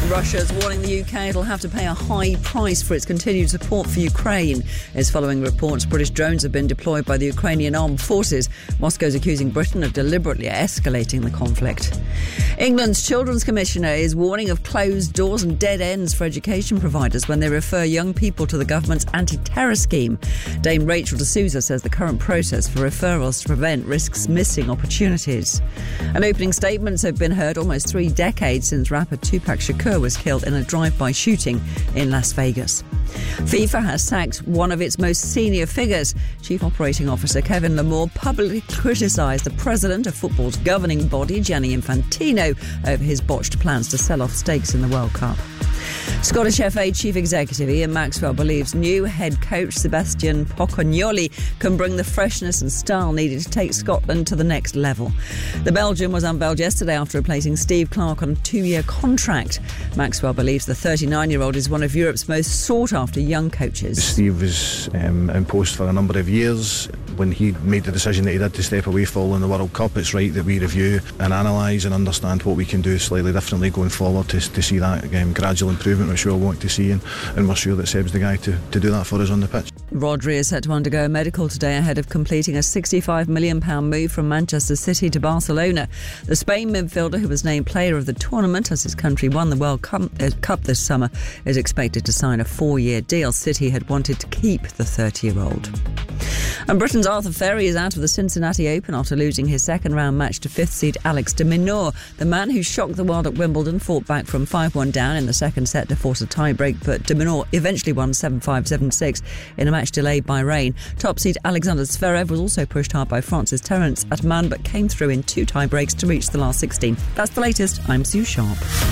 Russia's warning the UK it'll have to pay a high price for its continued support for Ukraine. It's following reports British drones have been deployed by the Ukrainian armed forces. Moscow's accusing Britain of deliberately escalating the conflict. England's Children's Commissioner is warning of closed doors and dead ends for education providers when they refer young people to the government's anti-terror scheme. Dame Rachel D'Souza says the current process for referrals to prevent risks missing opportunities. And opening statements have been heard almost 3 decades since rapper Tupac Shakur was killed in a drive-by shooting in Las Vegas. FIFA has sacked one of its most senior figures. Chief Operating Officer Kevin Lamore publicly criticised the president of football's governing body, Gianni Infantino, over his botched plans to sell off stakes in the World Cup. Scottish FA Chief Executive Ian Maxwell believes new head coach Sebastian Pocognoli can bring the freshness and style needed to take Scotland to the next level. The Belgian was unveiled yesterday after replacing Steve Clarke on a 2-year contract. Maxwell believes the 39-year-old is one of Europe's most sought-after young coaches. Steve was in post for a number of years. When he made the decision that he did to step away following the World Cup, it's right that we review and analyse and understand what we can do slightly differently going forward to see that gradual improvement which we all want to see, and we're sure that Seb's the guy to do that for us on the pitch. Rodri is set to undergo a medical today ahead of completing a £65 million move from Manchester City to Barcelona. The Spain midfielder, who was named player of the tournament as his country won the World Cup this summer, is expected to sign a 4-year deal. City had wanted to keep the 30-year-old. And Britain's Arthur Ferry is out of the Cincinnati Open after losing his second-round match to 5th seed Alex de Minaur. The man who shocked the world at Wimbledon fought back from 5-1 down in the second set to force a tie-break, but de Minaur eventually won 7-5, 7-6 in a match delayed by rain. Top seed Alexander Zverev was also pushed hard by France's Terence Atman, but came through in 2 tie-breaks to reach the last 16. That's the latest. I'm Sue Sharp.